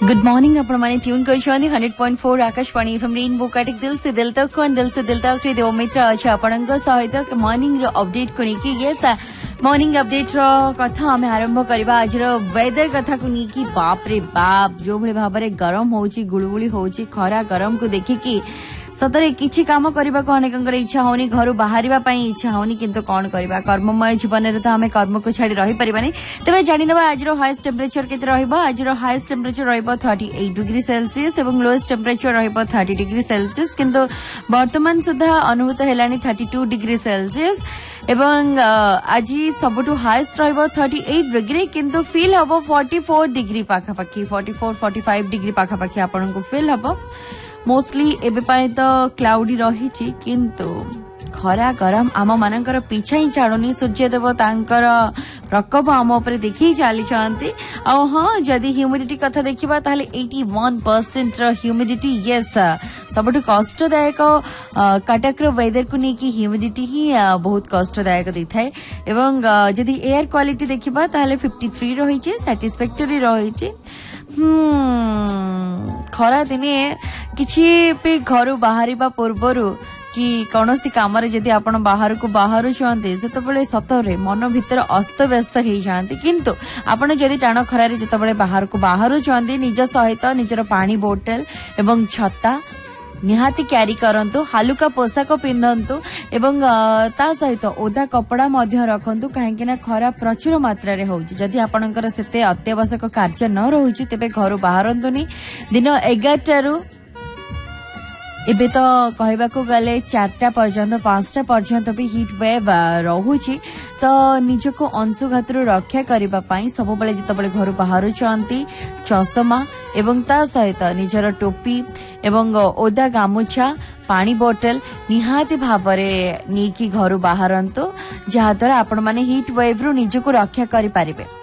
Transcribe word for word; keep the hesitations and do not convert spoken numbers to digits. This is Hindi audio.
गुड मॉर्निंग आपण माने ट्यून कर hundred point four Akashvani FM rainbow काटिक दिल से दिल तक दिल से दिल तक रे मित्र अच्छे आपण सहित मॉर्निंग रो अपडेट को यस मॉर्निंग अपडेट रो कथा आम आरंभ करबा आज रो वेदर कथा को नहीं बाप रे बाप जो भले भाव में गरम होउची गुळगुळी होउची खरा गरम को देखिकी सतरे किछि काम करबा को अनेकंकर इच्छा होनी घर बाहर इच्छा होनी किंतु कौन करबा कर्ममय जीवन रे तो आमे कर्म को छाड़ी रही परिबानी तबे जानि नबा आज रो हाईएस्ट टेंपरेचर केते रहइबो आज रो highest temperature रहइबो thirty eight degree Celsius एवं lowest temperature रहइबो thirty degree Celsius किंतु वर्तमान सुधा अनुभूत हेलानी थर्टी टू डिग्री सेल्सियस एवं आज सबटु हाईएस्ट रहइबो थर्टी एट डिग्री किंतु फील हबो फोर्टी फोर डिग्री पाखा पाखी forty four forty five degree पाखा पाखी आपन को फील हबो मोस्टली एबे पाए तो क्लाउडी रही किंतु खरा गरम आम मानकर पीछा ही छाड़ुनी सूर्यदेव तांकर प्रकोप आम उपर देखी चली हाँ जदि ह्यूमिडिटी कथा देखा ताहले eighty one percent humidity yes सबुठ कष्टदायक कटक वेदर को लेकिन ह्यूमिडिटी ही बहुत कष्टदायक देता है एवं जदि एयर क्वालिटी देखा ताहले फिफ्टी थ्री रही सैटिस्फैक्टरी रही खरा दिने किछि भी घर बाहर पूर्वरु कि कौनसी काम जदि आपण बाहर को बाहर चाहते से सतरे मन भितर अस्त व्यस्त हो जाती किंतु आपण जदि टाण खरारे जिते बाहर को बाहर चाहते निज सहित निजर पानी बोतल एवं छता निहाती क्यारी करंतु हालुका पोशाक पिंधंतु एवं ता सहित ओदा कपड़ा मध्य रखंतु काहेकि ना खरा प्रचुर मात्रा रे होउची जदि आपणकर सेते अत्यावश्यक कार्य न रहुची तेबे घर बाहरंतुनी दिन एगारटा रु एबे तो कहबा को गले चारटा पर्यंत पांचटा पर्यंत भी हीट वेव रहुची तो निजको अंशुघातरु रक्षा करिबा पई सब बेले जितबेले घर बाहर चाहती चश्मा एवं ता सहित निजर टोपी एवं ओदा गामुछा पानी बोतल निहाती भाबरे नीकी घर बाहरंतु जहा द्वारा आपण माने हीट वेव रु निजको रक्षा करि पारिबे।